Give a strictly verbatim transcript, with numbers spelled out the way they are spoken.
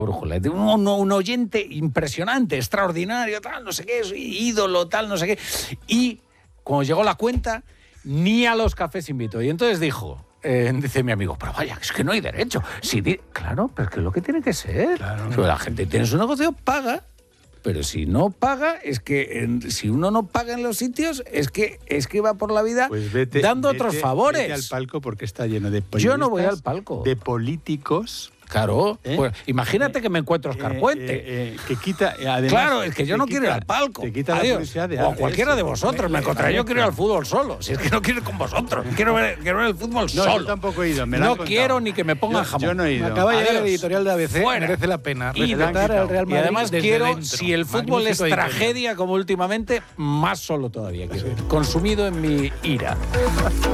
Brújula, de un, un oyente impresionante, extraordinario, tal, no sé qué, ídolo, tal, no sé qué. Y cuando llegó la cuenta, ni a los cafés invitó. Y entonces dijo, eh, dice mi amigo, pero vaya, es que no hay derecho. Si di-". Claro, pero es que es lo que tiene que ser. Claro. Si la gente tiene su negocio, paga. Pero si no paga, es que en, si uno no paga en los sitios, es que es que va por la vida pues vete, dando vete, otros favores. Vete al palco porque está lleno de periodistas. Yo no voy al palco. De políticos. Claro, ¿Eh? pues imagínate eh, que me encuentro Oscar eh, Puente. Eh, eh, que quita, además, claro, es que yo no quita, quiero ir al palco. Te quita Adiós. la curiosidad de o cualquiera eso. de vosotros, me encontraré. Yo quiero ir al fútbol solo. Si es que no quiero ir con vosotros. Quiero ver, quiero ver el fútbol no, solo. Yo tampoco he ido. Me no quiero ni que me pongan yo, jamón. Yo no he ido. Me acaba de llegar Adiós. el editorial de A B C. Fuera. Merece la pena. Y, respetar al Real Madrid. y además desde quiero, dentro. si el fútbol Magnífico es editorial. tragedia como últimamente, más solo todavía quiero ir. Consumido en mi ira.